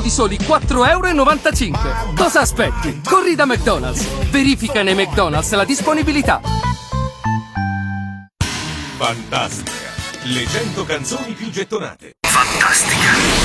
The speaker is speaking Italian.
di soli 4,95 €. Cosa aspetti? Corri da McDonald's. Verifica nei McDonald's la disponibilità. Fantastica. Le 100 canzoni più gettonate. Fantastica.